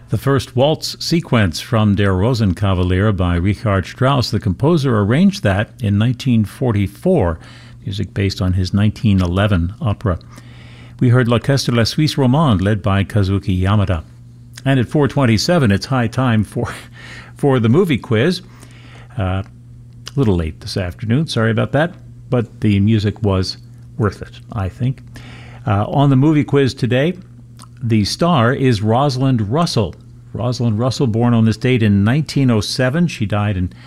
The first waltz sequence from Der Rosenkavalier by Richard Strauss, the composer, arranged that in 1944, music based on his 1911 opera. We heard L'Orchestre de la Suisse Romande, led by Kazuki Yamada. And at 4:27, it's high time for the movie quiz. A little late this afternoon, sorry about that, but the music was worth it, I think. On the movie quiz today, the star is Rosalind Russell. Rosalind Russell, born on this date in 1907. She died in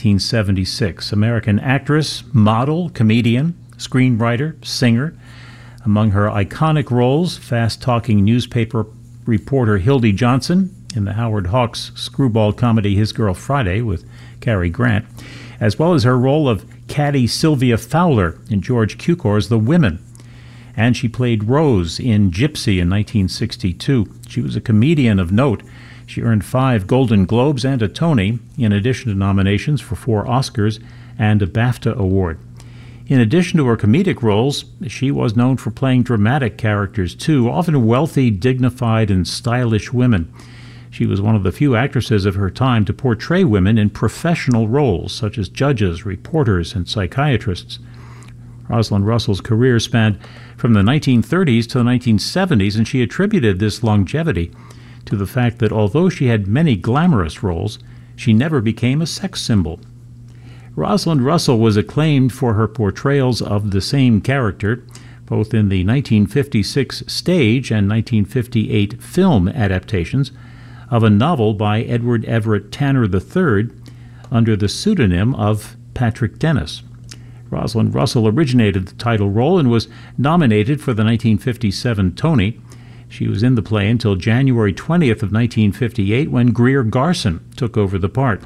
1976. American actress, model, comedian, screenwriter, singer. Among her iconic roles, fast-talking newspaper reporter Hildy Johnson in the Howard Hawks screwball comedy His Girl Friday with Cary Grant, as well as her role of caddy Sylvia Fowler in George Cukor's The Women. And she played Rose in Gypsy in 1962. She was a comedian of note. She earned 5 Golden Globes and a Tony, in addition to nominations for 4 Oscars and a BAFTA award. In addition to her comedic roles, she was known for playing dramatic characters too, often wealthy, dignified, and stylish women. She was one of the few actresses of her time to portray women in professional roles, such as judges, reporters, and psychiatrists. Rosalind Russell's career spanned from the 1930s to the 1970s, and she attributed this longevity to the fact that although she had many glamorous roles, she never became a sex symbol. Rosalind Russell was acclaimed for her portrayals of the same character, both in the 1956 stage and 1958 film adaptations of a novel by Edward Everett Tanner III under the pseudonym of Patrick Dennis. Rosalind Russell originated the title role and was nominated for the 1957 Tony. She was in the play until January 20th of 1958 when Greer Garson took over the part.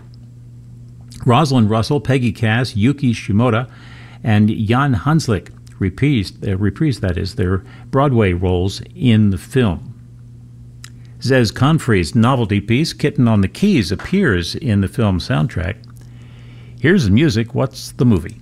Rosalind Russell, Peggy Cass, Yuki Shimoda, and Jan Hanslick reprised their Broadway roles in the film. Zez Confrey's novelty piece, Kitten on the Keys, appears in the film soundtrack. Here's the music. What's the movie?